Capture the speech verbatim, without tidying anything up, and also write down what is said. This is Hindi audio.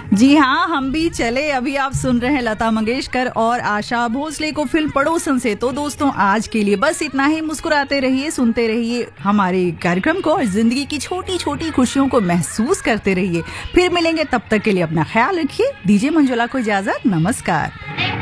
जी हाँ, हम भी चले। अभी आप सुन रहे हैं लता मंगेशकर और आशा भोसले को फिल्म पड़ोसन से। तो दोस्तों, आज के लिए बस इतना ही। मुस्कुराते रहिए, सुनते रहिए हमारे कार्यक्रम को और जिंदगी की छोटी छोटी खुशियों को महसूस करते रहिए। फिर मिलेंगे, तब तक के लिए अपना ख्याल रखिए। दीजिए मंजुला को इजाजत। नमस्कार।